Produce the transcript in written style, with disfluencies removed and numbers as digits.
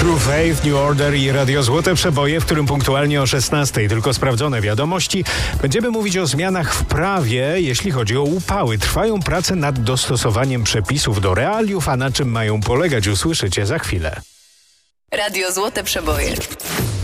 True Faith, New Order i Radio Złote Przeboje, w którym punktualnie o 16:00 tylko sprawdzone wiadomości. Będziemy mówić o zmianach w prawie, jeśli chodzi o upały. Trwają prace nad dostosowaniem przepisów do realiów, a na czym mają polegać, usłyszycie za chwilę. Radio Złote Przeboje.